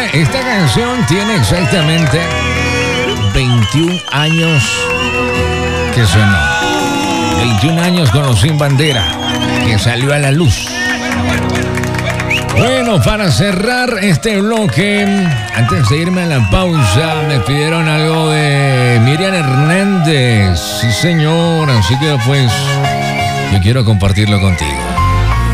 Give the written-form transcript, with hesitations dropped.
esta canción tiene exactamente 21 años que sonó. 21 años con los Sin Bandera, que salió a la luz. Bueno, para cerrar este bloque, antes de irme a la pausa, me pidieron algo de Miriam Hernández. Sí, señor, así que pues yo quiero compartirlo contigo.